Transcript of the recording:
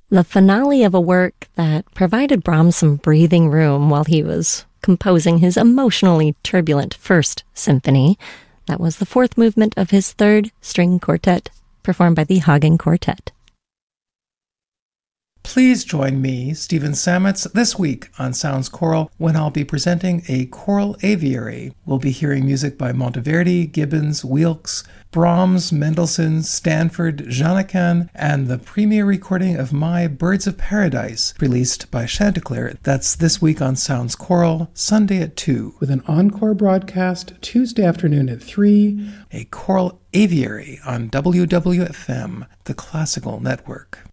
the finale of a work that provided Brahms some breathing room while he was composing his emotionally turbulent First Symphony. That was the fourth movement of his third string quartet, performed by the Hagen Quartet. Please join me, Stephen Sametz, this week on Sounds Choral when I'll be presenting a choral aviary. We'll be hearing music by Monteverdi, Gibbons, Wilkes, Brahms, Mendelssohn, Stanford, Janequin, and the premiere recording of My Birds of Paradise, released by Chanticleer. That's this week on Sounds Choral, Sunday at 2. With an encore broadcast Tuesday afternoon at 3. A choral aviary on WWFM, the Classical Network.